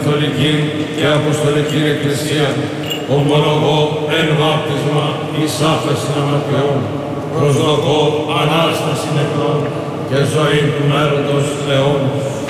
Καθολική και Αποστολική Εκκλησία, ομολογώ εν βάπτισμα εις άφεση αμαρτιών, προσδοκώ Ανάσταση νεκρών και ζωή του μέλλοντος αιώνος.